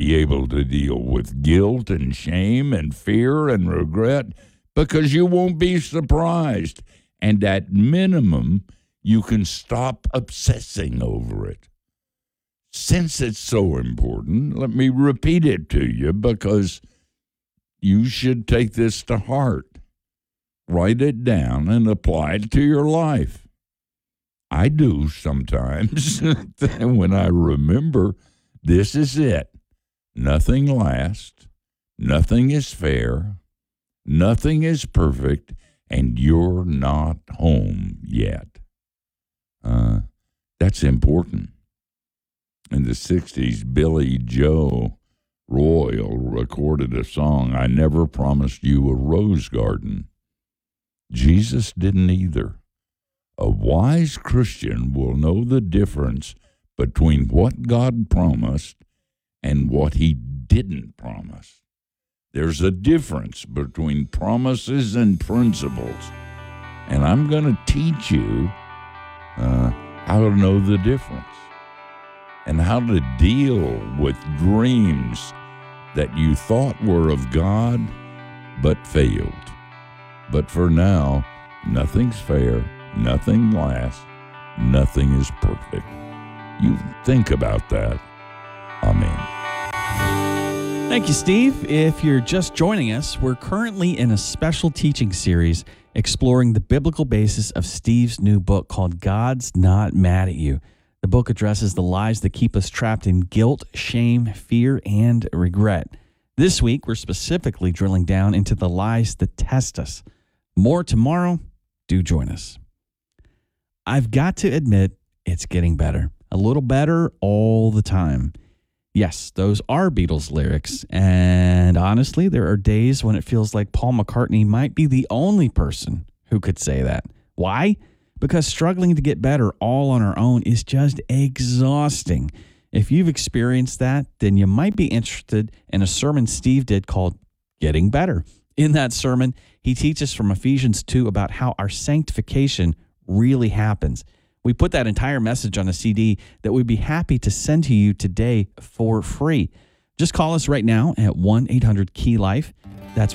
be able to deal with guilt and shame and fear and regret because you won't be surprised. And at minimum, you can stop obsessing over it. Since it's so important, let me repeat it to you because you should take this to heart. Write it down and apply it to your life. I do sometimes when I remember this is it. Nothing lasts, nothing is fair, nothing is perfect, and you're not home yet. That's important. In the 60s, Billy Joe Royal recorded a song, I Never Promised You a Rose Garden. Jesus didn't either. A wise Christian will know the difference between what God promised and what he didn't promise. There's a difference between promises and principles. And I'm going to teach you how to know the difference and how to deal with dreams that you thought were of God but failed. But for now, nothing's fair, nothing lasts, nothing is perfect. You think about that. Amen. Thank you, Steve. If you're just joining us, we're currently in a special teaching series exploring the biblical basis of Steve's new book called God's Not Mad at You. The book addresses the lies that keep us trapped in guilt, shame, fear, and regret. This week, we're specifically drilling down into the lies that test us. More tomorrow. Do join us. I've got to admit, it's getting better. A little better all the time. Yes, those are Beatles lyrics, and honestly, there are days when it feels like Paul McCartney might be the only person who could say that. Why? Because struggling to get better all on our own is just exhausting. If you've experienced that, then you might be interested in a sermon Steve did called Getting Better. In that sermon, he teaches from Ephesians 2 about how our sanctification really happens. We put that entire message on a CD that we'd be happy to send to you today for free. Just call us right now at 1-800-KEY-LIFE. That's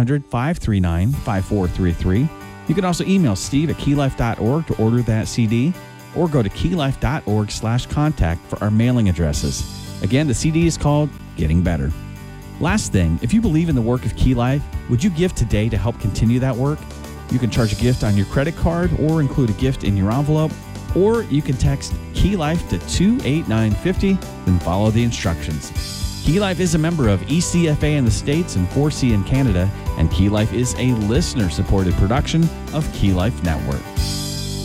1-800-539-5433. You can also email Steve at keylife.org to order that CD, or go to keylife.org/contact for our mailing addresses. Again, the CD is called Getting Better. Last thing, if you believe in the work of Key Life, would you give today to help continue that work? You can charge a gift on your credit card or include a gift in your envelope, or you can text Key Life to 28950 and follow the instructions. Key Life is a member of ECFA in the States and 4C in Canada, and Key Life is a listener-supported production of Key Life Network.